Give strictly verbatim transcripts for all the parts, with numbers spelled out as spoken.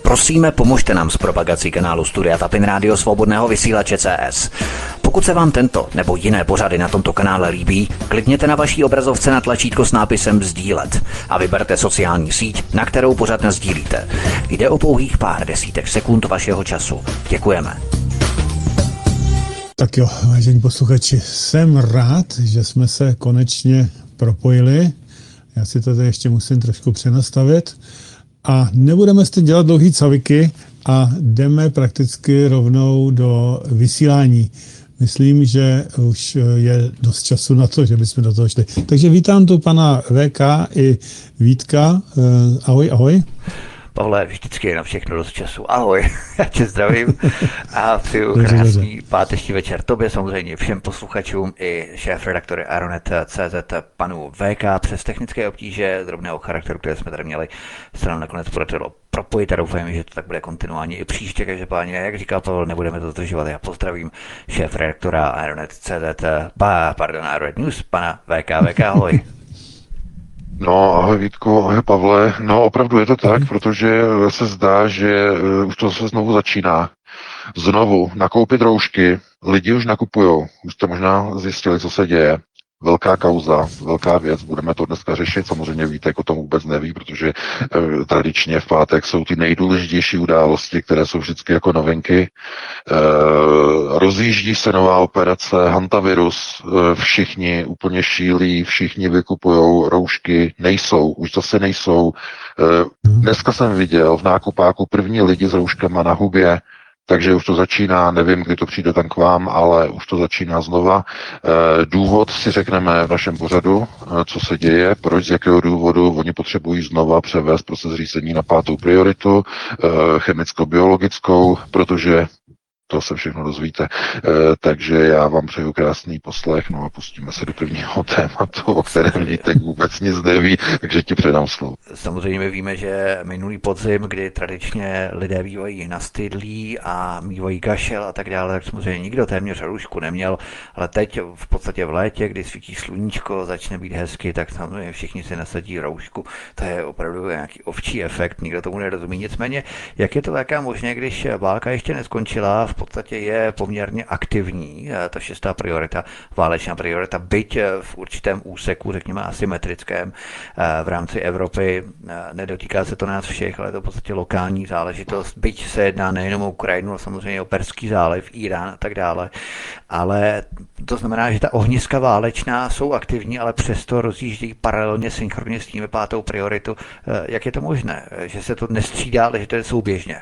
Prosíme, pomožte nám s propagací kanálu Studia Tapin Rádio Svobodného vysílače C S. Pokud se vám tento nebo jiné pořady na tomto kanále líbí, klikněte na vaší obrazovce na tlačítko s nápisem sdílet a vyberte sociální síť, na kterou pořad nasdílíte. Jde o pouhých pár desítek sekund vašeho času. Děkujeme. Tak jo, vážení posluchači, jsem rád, že jsme se konečně propojili. Já si to tady ještě musím trošku přenastavit. A nebudeme si dělat dlouhý caviky a jdeme prakticky rovnou do vysílání. Myslím, že už je dost času na to, že bychom do toho šli. Takže vítám tu pana V K i Vítka. Ahoj, ahoj. Pavle, vždycky je na všechno dost času. Ahoj, já tě zdravím a přeju krásný páteční večer tobě, samozřejmě všem posluchačům i šéf-redaktory Aeronet tečka cé zet panu V K. Přes technické obtíže drobného charakteru, které jsme tady měli, se nám nakonec podařilo propojit a doufám, že to tak bude kontinuálně i příště. Každopádně, jak říkal Pavel, nebudeme to zdržovat. Já pozdravím šéf-redaktora Aeronet tečka cé zet, pardon, Aeronet News, pana V K. V K, ahoj. No, ahoj Vítku, ahoj Pavle. No, opravdu je to tak, protože se zdá, že už to se znovu začíná. Znovu nakoupit roušky, lidi už nakupujou, už jste možná zjistili, co se děje. Velká kauza, velká věc, budeme to dneska řešit, samozřejmě Vítek o tom vůbec neví, protože eh, tradičně v pátek jsou ty nejdůležitější události, které jsou vždycky jako novinky. Eh, rozjíždí se nová operace, hantavirus, eh, všichni úplně šílí, všichni vykupujou roušky, nejsou, už zase nejsou. Eh, dneska jsem viděl v nákupáku první lidi s rouškama na hubě, takže už to začíná, nevím, kdy to přijde tam k vám, ale už to začíná znova. E, důvod si řekneme v našem pořadu, e, co se děje, proč, z jakého důvodu oni potřebují znova převést proces řízení na pátou prioritu, e, chemicko-biologickou, protože to se všechno dozvíte. E, takže já vám přeju krásný poslech, no a pustíme se do prvního tématu, o kterém Vítek vůbec nic neví, takže ti předám slovo. Samozřejmě my víme, že minulý podzim, kdy tradičně lidé bývají nastydlí a mývají kašel a tak dále, tak samozřejmě nikdo téměř roušku neměl, ale teď v podstatě v létě, kdy svítí sluníčko, začne být hezky, tak samozřejmě všichni si nasadí roušku. To je opravdu nějaký ovčí efekt, nikdo tomu nerozumí. Nicméně, jak je to taká možné, když válka ještě neskončila, v podstatě je poměrně aktivní, ta šestá priorita, válečná priorita, byť v určitém úseku, řekněme asymetrickém v rámci Evropy, nedotýká se to nás všech, ale je to v podstatě lokální záležitost, byť se jedná nejenom o Ukrajinu, ale samozřejmě o Perský záliv, Irán a tak dále, ale to znamená, že ta ohniska válečná jsou aktivní, ale přesto rozjíždějí paralelně, synchronně s tím pátou prioritu. Jak je to možné, že se to nestřídá, ale že to je souběžně?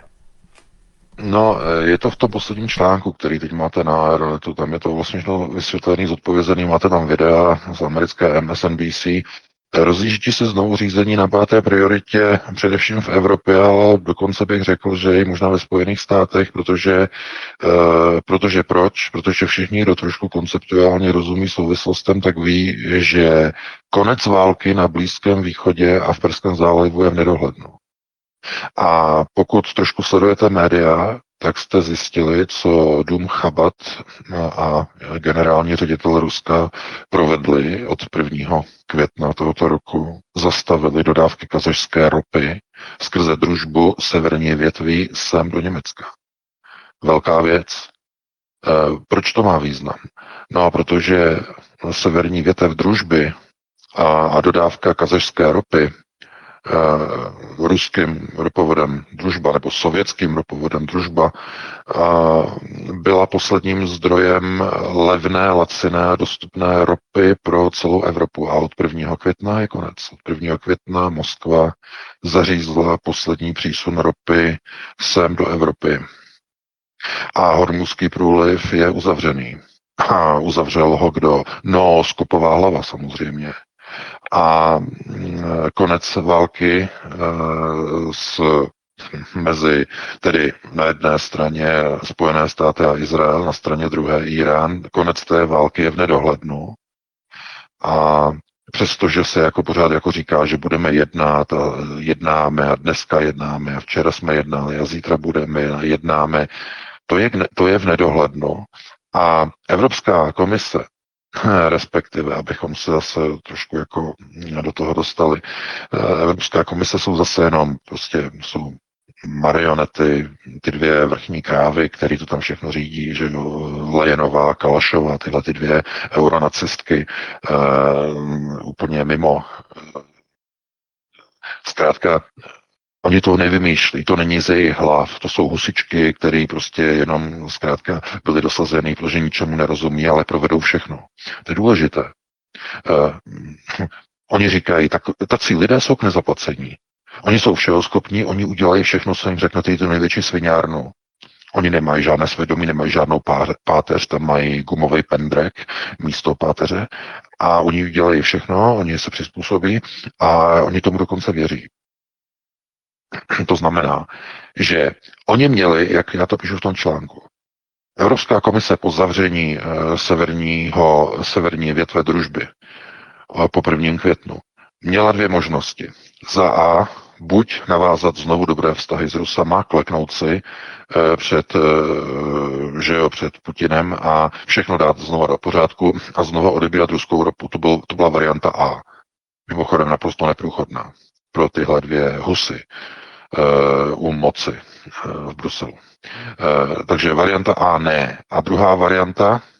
No, je to v tom posledním článku, který teď máte na Aeronetu, tam je to vlastně vysvětlený, zodpovězený, máte tam videa z americké M S N B C. Rozjíždí se znovu řízení na páté prioritě, především v Evropě, ale dokonce bych řekl, že i možná ve Spojených státech, protože, e, protože proč? Protože všichni, kdo trošku konceptuálně rozumí souvislostem, tak ví, že konec války na Blízkém východě a v Perském zálivu je v nedohlednu. A pokud trošku sledujete média, tak jste zjistili, co Dům Chabad a generální ředitel Ruska provedli od prvního května tohoto roku. Zastavili dodávky kazašské ropy skrze družbu severní větví sem do Německa. Velká věc. E, proč to má význam? No, protože severní větev družby a, a dodávka kazašské ropy Uh, ruským ropovodem Družba nebo sovětským ropovodem Družba uh, byla posledním zdrojem levné, laciné, dostupné ropy pro celou Evropu. A od prvního května je konec. Od prvního května Moskva zařízla poslední přísun ropy sem do Evropy. A Hormuzský průliv je uzavřený. A uzavřel ho kdo? No, skopová hlava samozřejmě. A konec války s, mezi tedy na jedné straně Spojené státy a Izrael, na straně druhé Irán, konec té války je v nedohlednu. A přestože se jako pořád jako říká, že budeme jednat a jednáme a dneska jednáme a včera jsme jednali a zítra budeme a jednáme, to je, to je v nedohlednu. A Evropská komise, respektive, abychom se zase trošku jako do toho dostali. Evropská komise jsou zase jenom prostě jsou marionety, ty dvě vrchní krávy, který to tam všechno řídí, že jo, Lejenová, Kalašová, tyhle ty dvě euronacistky, uh, úplně mimo. Zkrátka, oni to nevymýšlí, to není ze jejich hlav, to jsou husičky, které prostě jenom zkrátka byly dosazeny, protože ničemu nerozumí, ale provedou všechno. To je důležité. Uh, oni říkají, tak, tací lidé jsou k nezaplacení. Oni jsou všeho schopní, oni udělají všechno, co jim řeknete, tu největší sviňárnu. Oni nemají žádné svědomí, nemají žádnou páteř, tam mají gumový pendrek místo páteře a oni udělají všechno, oni se přizpůsobí a oni tomu dokonce věří. To znamená, že oni měli, jak já to píšu v tom článku, Evropská komise po zavření uh, severního, severní větve družby uh, po prvním květnu měla dvě možnosti. Za A, buď navázat znovu dobré vztahy s Rusama, kleknout si uh, před, uh, že jo, před Putinem a všechno dát znova do pořádku a znova odebírat ruskou ropu. To, byl, to byla varianta A. Mimochodem naprosto neprůchodná pro tyhle dvě husy u moci v Bruselu. Takže varianta A ne. A druhá varianta,